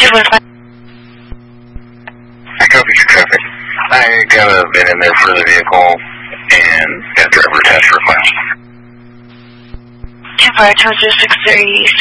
I copy your traffic. I got a VIN in there for the vehicle and got driver attached request. 25263